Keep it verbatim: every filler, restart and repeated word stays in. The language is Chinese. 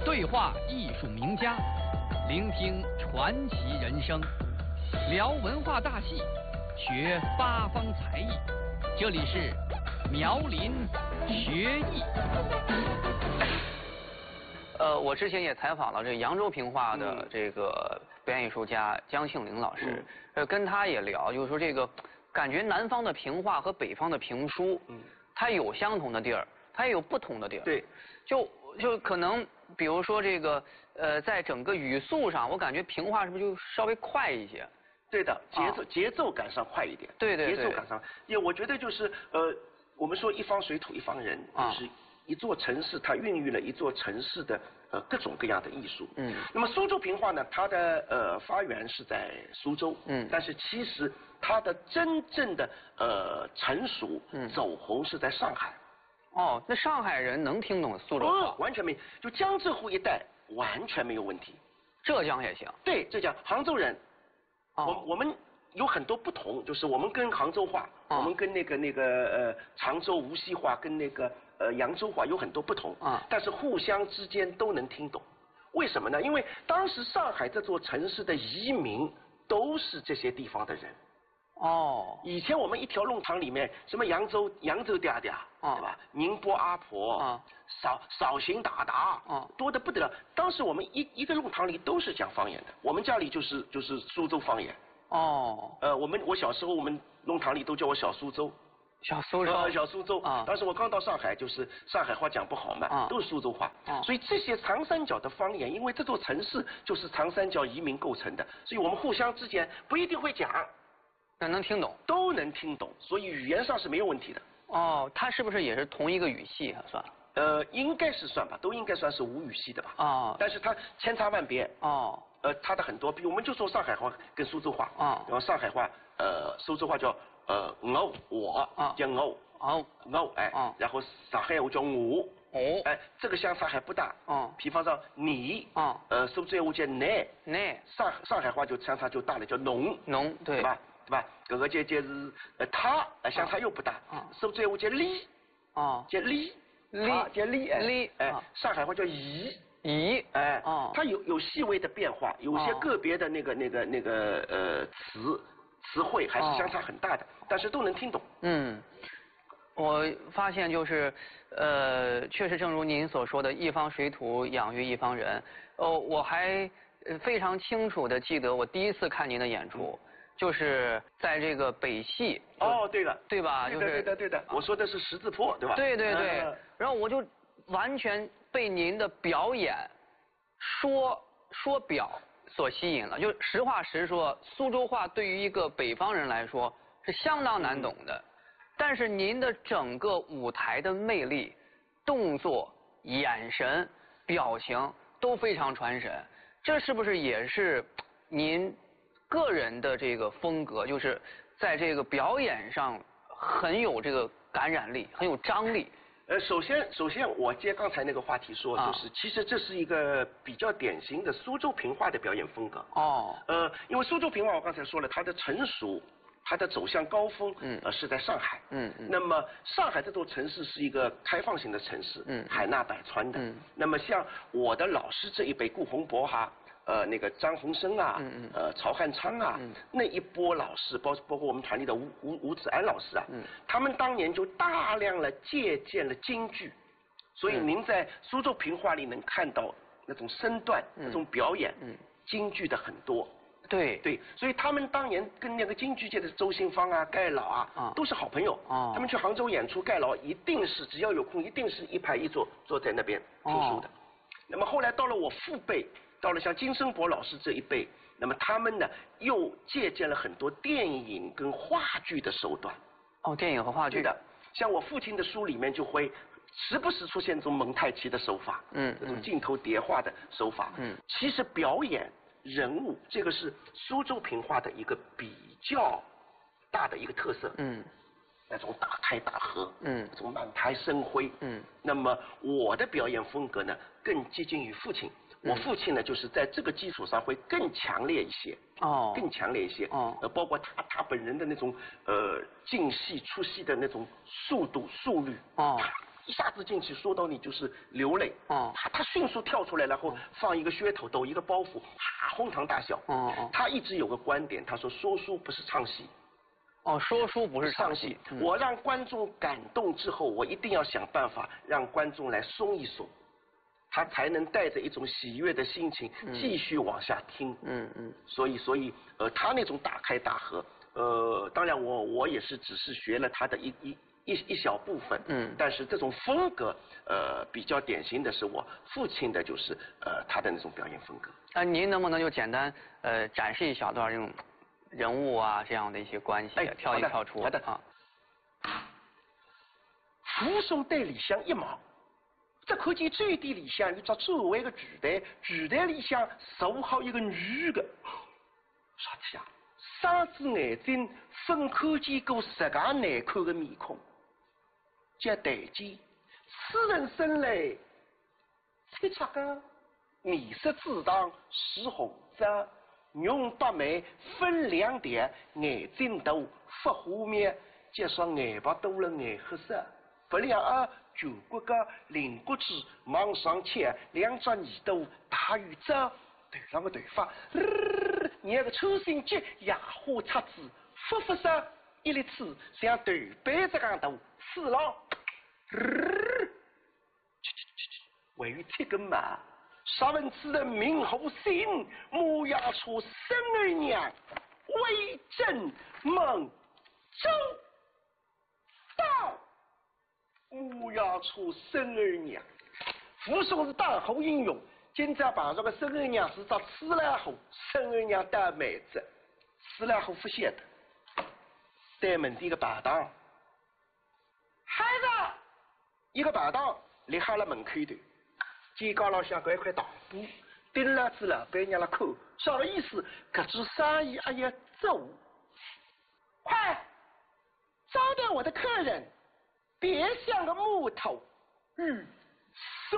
对话艺术名家，聆听传奇人生，聊文化大戏，学八方才艺。这里是苗林学艺。呃，我之前也采访了这个扬州评话的这个表演艺术家姜庆龄老师，嗯、呃，跟他也聊，就是说这个感觉南方的评话和北方的评书，嗯，它有相同的地儿，它也有不同的地儿。 对， 就就可能比如说这个呃，在整个语速上，我感觉评话是不是就稍微快一些？ 对的，节奏、啊、节奏感上快一点。 对对对， 节奏感上，因为我觉得就是呃，我们说一方水土一方人， 啊、 就是一座城市，它孕育了一座城市的呃各种各样的艺术。 嗯。 那么苏州评话呢，它的呃发源是在苏州。 嗯。 但是其实它的真正的呃成熟、嗯、走红是在上海。 哦，那上海人能听懂苏州话？ 哦，完全没，就江浙沪一带完全没有问题。 浙江也行。 对，浙江、杭州人。 哦。 我我们有很多不同，就是我们跟杭州话，哦、我们跟那个那个呃常州无锡话，跟那个呃扬州话有很多不同。啊、嗯。但是互相之间都能听懂，为什么呢？因为当时上海这座城市的移民都是这些地方的人。 哦。 以前我们一条弄堂里面，什么扬州扬州嗲嗲，哦、对吧？宁波阿婆，哦、绍绍兴达达，哦、多得不得了。当时我们一一个弄堂里都是讲方言的，我们家里就是就是苏州方言。 哦。 呃，我们我小时候我们弄堂里都叫我小苏州。 小苏州。 呃，小苏州。 啊。 当时我刚到上海，就是上海话讲不好嘛，啊、都是苏州话。啊。所以这些长三角的方言，因为这座城市就是长三角移民构成的，所以我们互相之间不一定会讲。 但能听懂， 都能听懂，所以语言上是没有问题的。 哦，它是不是也是同一个语系啊？算？ 呃，应该是算吧，都应该算是吴语系的吧。 哦。 但是它千差万别。 哦。 呃，它的很多，比如我们就说上海话跟苏州话。 哦。 然后上海话，呃，苏州话叫呃我我， 哦、 叫我。 哦。 我哎。哦。然后上海话叫我。 哦。 哎，这个相差还不大。 哦。 比方说你。 哦。 呃，苏州话叫你。 你。 上上海话就相差就大了，叫侬。 侬，对。 对吧？对吧？这个节节是呃他，呃相差又不大。啊。苏州话叫你。 哦。 叫你。 你。 叫你哎。 你。 哎，上海话叫姨。 姨。 哎。 哦。 它有有细微的变化，有些个别的那个那个那个呃词词汇还是相差很大的，但是都能听懂。 嗯。我发现就是，呃，确实正如您所说的，一方水土养育一方人。哦，我还非常清楚的记得我第一次看您的演出，就是在这个北戏。 哦，对了， 对吧？ 对的，对的，对的。我说的是十字坡，对吧？ 对对对。嗯、然后我就完全被您的表演说说表所吸引了。就实话实说，苏州话对于一个北方人来说是相当难懂的。嗯，但是您的整个舞台的魅力、动作、眼神、表情都非常传神，这是不是也是您个人的这个风格？就是在这个表演上很有这个感染力，很有张力。 呃，首先，首先我接刚才那个话题说，就是、啊、其实这是一个比较典型的苏州评话的表演风格。 哦。呃， 因为苏州评话我刚才说了，它的成熟。它的走向高峰，嗯，呃，是在上海， 嗯嗯。 那么上海这座城市是一个开放型的城市，嗯，海纳百川的，嗯。那么像我的老师这一辈，顾洪博哈，呃，那个张鸿生啊，嗯嗯，呃，曹汉昌啊，嗯，那一波老师，包包括我们团里的吴吴吴子安老师啊，嗯，他们当年就大量的借鉴了京剧，所以您在苏州评话里能看到那种身段、嗯、那种表演，嗯，京剧的很多。 对对，所以他们当年跟那个京剧界的周信芳啊、盖老啊，啊都是好朋友。哦。他们去杭州演出，盖老一定是只要有空，一定是一排一坐坐在那边听书的。哦。那么后来到了我父辈，到了像金生博老师这一辈，那么他们呢又借鉴了很多电影跟话剧的手段。 哦，电影和话剧。 对的，像我父亲的书里面就会时不时出现这种蒙太奇的手法，嗯，这种镜头叠画的手法。嗯。其实表演。人物，这个是苏州评话的一个比较大的一个特色。嗯，那种大开大合，嗯，这种满台生辉，嗯。那么我的表演风格呢，更接近于父亲。嗯、我父亲呢，就是在这个基础上会更强烈一些。哦。更强烈一些。哦。呃，包括他他本人的那种呃进戏出戏的那种速度速率。哦。 一下子进去，说到你就是流泪。 哦， 他他迅速跳出来，然后放一个噱头，抖一个包袱，哈，哄堂大笑。 哦哦， 他一直有个观点，他说说书不是唱戏。 哦，说书不是唱戏， 嗯、 我让观众感动之后，我一定要想办法让观众来松一松，他才能带着一种喜悦的心情继续往下听。 嗯嗯。 所以所以呃，他那种大开大合，呃，当然我我也是只是学了他的一一一一小部分。嗯。但是这种风格，呃，比较典型的是我父亲的，就是呃他的那种表演风格。 啊，您能不能就简单呃展示一小段这种？人物啊，这样的一些关系， 哎、 跳进跳出好的啊。 扶松队里向一望，只看见最底里向有只周围的巨台，巨台里向坐好一个女的。啥体啊？三只眼睛分看见过十个难看的面孔。接台前，此人生来猜测个面色紫堂是红色。容八眉分两点，眼睛大，发花面，加上眼巴多了眼黑色，不两耳九骨个灵骨子往上切，两只耳朵大于这，头上个头发，你那个抽心结野花叉子，复复色一粒刺像豆瓣这样大，刺浪，为于这个嘛。啥文此人名后姓，模样出生儿娘，为真孟周到。模样出生儿娘，扶松是当后应用。今朝碰上个生儿娘是只吃了后，生儿娘带妹子，吃了后不晓得。对门的一个排档，孩子，一个排档立下了门口头。肩高老向搿一块大布，顶了子老板娘了看，啥个意思？搿只生意哎呀走，快招待我的客人，别像个木头，嗯。